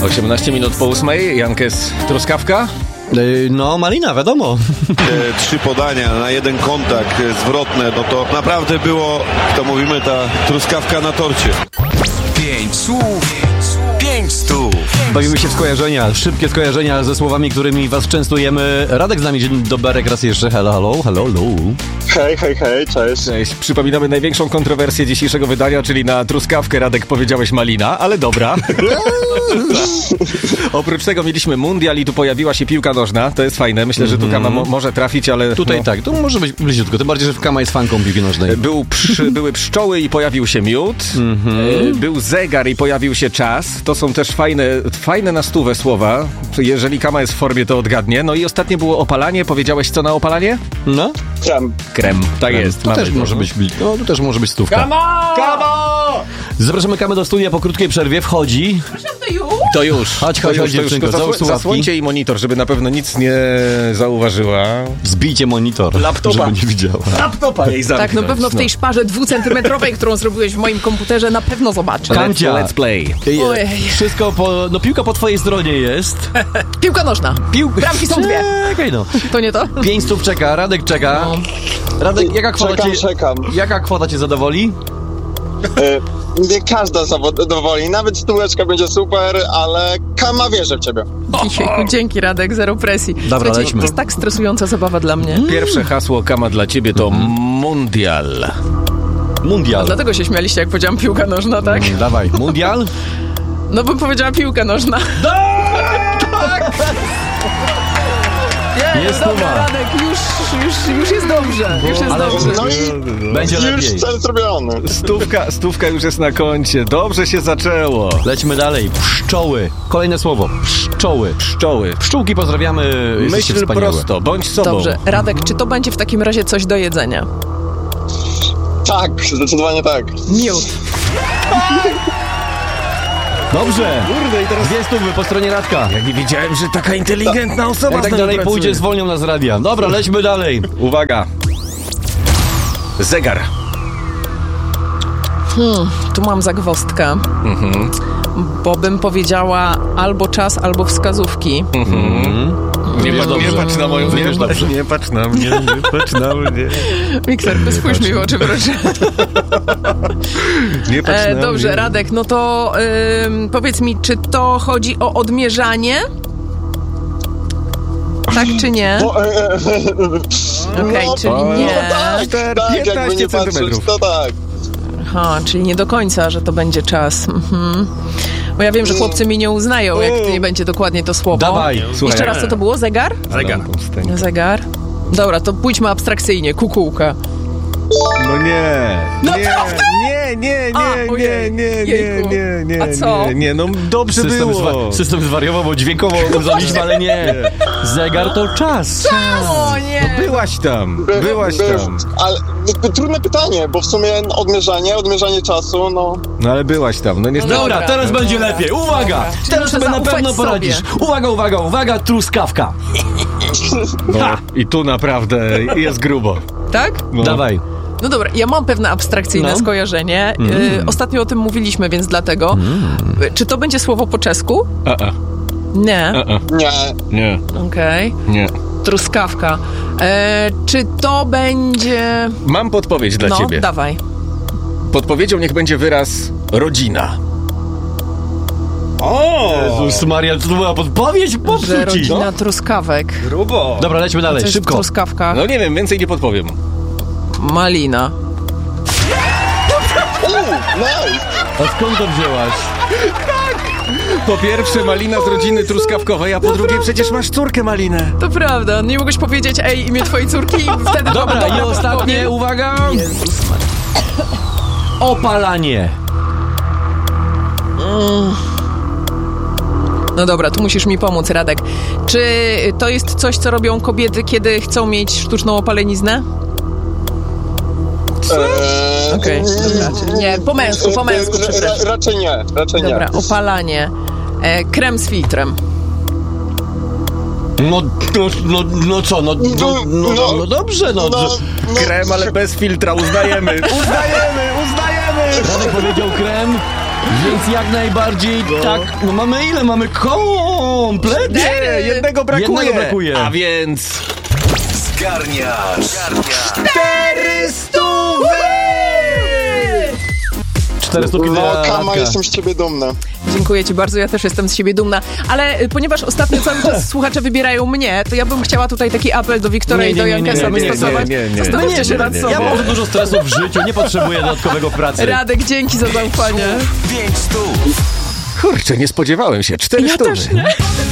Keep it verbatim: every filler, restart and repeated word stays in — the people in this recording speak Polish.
osiemnaście minut po ósmej, Jankes, truskawka? No, malina, wiadomo. E, trzy podania na jeden kontakt e, zwrotne, no to naprawdę było, to mówimy, ta truskawka na torcie. Pięć słów, pięć stów. Bawimy się w skojarzenia, szybkie skojarzenia ze słowami, którymi was częstujemy. Radek z nami, dzień dobry, raz jeszcze. Hello, hello, hello, hello. Hej, hej, hej, cześć. Cześć. Przypominamy największą kontrowersję dzisiejszego wydania, czyli na truskawkę, Radek, powiedziałeś malina, ale dobra. Oprócz tego mieliśmy mundial i tu pojawiła się piłka nożna. To jest fajne. Myślę, że tu Kama mo- może trafić, ale... Tutaj no. tak, to może być bliziutko, tym bardziej, że Kama jest fanką piłki nożnej. Był przy, były pszczoły i pojawił się miód. Mm-hmm. Był zegar i pojawił się czas. To są też fajne, fajne na stówę słowa. Jeżeli Kama jest w formie, to odgadnie. No i ostatnie było opalanie. Powiedziałeś co na opalanie? No? Krem. Krem. Tak Krem. jest. To Mamy też to. może być, no, to też może być stówka. Kama! Kama! Zapraszamy Kamę do studia po krótkiej przerwie. Wchodzi. To już. Chodź, chodź, chodź, dziewczynko, zasło- załóż słuchawki. Zasłońcie jej monitor, żeby na pewno nic nie zauważyła. Zbijcie monitor, Laptopa. żeby nie widziała. Laptopa jej zamknąć. Tak, na pewno w tej szparze dwucentymetrowej, którą zrobiłeś w moim komputerze, na pewno zobaczę. Kancia. Let's play. Ojej. Wszystko po... No piłka po twojej stronie jest. Piłka nożna. Piłka. Bramki są dwie. Czekaj no. To nie to? Pięć stów czeka, Radek czeka. Radek, jaka kwota Czekam, cię... czekam. Jaka kwota cię zadowoli? E, nie każda zadowoli, nawet stóweczka będzie super, ale Kama wierzy w ciebie. Ojejku, dzięki Radek, zero presji. Dobra, Słuchajcie, lećmy. to jest tak stresująca zabawa dla mnie. Pierwsze hasło Kama dla ciebie to mundial. Mundial. Dlatego się śmialiście, jak powiedziałam piłka nożna, tak? Mm, Dawaj, mundial? No bym powiedziała piłka nożna. Nie, Jest no dobra, stuwa. Radek, już, już, już jest dobrze. Już jest Ale- dobrze. No i Będzie już lepiej. cel zrobiony. Stówka, stówka już jest na koncie. Dobrze się zaczęło. Lećmy dalej. Pszczoły. Kolejne słowo. Pszczoły. Pszczoły. Pszczółki pozdrawiamy. Jesteście Myśl wspaniałe. prosto, bądź sobą. Dobrze, Radek, czy to będzie w takim razie coś do jedzenia? Tak, zdecydowanie tak. Miód. Dobrze. Kurde, i teraz... Dwie stówy po stronie Radka. Ja nie wiedziałem, że taka inteligentna osoba Jak z tak nami dalej pracuje. pójdzie, zwolnią nas z radia. Dobra, lećmy dalej. Uwaga. Zegar. Hmm, tu mam zagwozdkę. Mhm. Bo bym powiedziała albo czas, albo wskazówki. Nie, Wiesz pa, dobrze. nie patrz na moją Wiesz wygląd. dobrze. Nie patrz na mnie, nie patrz na mnie. Mikserku, spójrz mi w oczy, proszę. Nie patrz E, na dobrze, mnie. Radek, no to ym, powiedz mi, czy to chodzi o odmierzanie? Tak czy nie? Bo, e, e, Okej, no, czyli to- nie. tak, tak, jakby piętnaście nie patrzeć, centymetrów. to tak. Aha, czyli nie do końca, że to będzie czas. Mhm. Bo ja wiem, że chłopcy mi nie uznają, jak nie będzie dokładnie to słowo. Dawaj. Słuchaj, Jeszcze raz, co to było? Zegar? Zegar. Zegar. Dobra, to pójdźmy abstrakcyjnie. Kukułka. No nie. Nie, nie, nie, A, nie, nie, ojej. nie, nie, Jejku. nie, nie, A co? nie, nie, no dobrze System, było. zwa- system zwariował, bo dźwiękowo uznaliśmy, ale nie. Zegar to czas. O nie! Byłaś tam, By- byłaś by- tam. Ale by- trudne pytanie, bo w sumie odmierzanie, odmierzanie czasu, no... No ale byłaś tam, no niestety. Dobra, Dobra. teraz będzie lepiej. Uwaga! Czyli Teraz muszę sobie na zaufać pewno poradzisz. sobie. Uwaga, uwaga, uwaga, truskawka. No, i tu naprawdę jest grubo. Tak? No. Dawaj. No dobra, ja mam pewne abstrakcyjne No. skojarzenie. Y, ostatnio o tym mówiliśmy, więc dlatego. Y, Czy to będzie słowo po czesku? A, a, Nie. a, a. Nie, Nie, Okej. nie. Truskawka. E, czy to będzie... Mam podpowiedź dla no, ciebie. dawaj. Podpowiedzią niech będzie wyraz rodzina. O! Jezus Maria, co to była podpowiedź? Że Popsuci. rodzina truskawek. Grubo. Dobra, lećmy dalej, Coś w szybko. truskawkach. No nie wiem, więcej nie podpowiem. Malina. nice. A skąd to wzięłaś? Po pierwsze malina z rodziny truskawkowej, a po drugie przecież masz córkę malinę. To prawda, nie mogłeś powiedzieć, ej, imię twojej córki i wtedy... Dobra, i ostatnie, powiem. uwaga. Jezus Maria. Opalanie. No dobra, tu musisz mi pomóc, Radek. Czy to jest coś, co robią kobiety, kiedy chcą mieć sztuczną opaleniznę? Eee, Okej, dobra, czyli nie, po męsku, po męsku, ra- ra- przepraszam. Raczej nie, raczej Dobra, nie. opalanie. E, krem z filtrem. No, no, no, no co, no, no, no, no, no dobrze, no. No, no. no, Krem, ale bez filtra, uznajemy, uznajemy, uznajemy! Radek powiedział krem. Więc jak najbardziej tak. No mamy ile? Mamy kompletnie! Nie, jednego brakuje. Jednego brakuje. A więc... Zgarniasz. Cztery stówy! Cztery stówki No, dla Kama, Radka. jestem z ciebie dumny. Dziękuję ci bardzo, ja też jestem z siebie dumna. Ale y, ponieważ ostatnio cały czas słuchacze wybierają mnie, to ja bym chciała tutaj taki apel do Wiktora Nie, i do nie, nie, nie, Jankesa nie, nie, wystosować. nie, nie, nie. Zastanówcie się nad nie, sobą. Ja mam za dużo stresu w życiu, nie potrzebuję dodatkowego pracy. Radek, dzięki za zaufanie. Pięć stów. Kurczę, nie spodziewałem się. Cztery Ja stówy. też nie.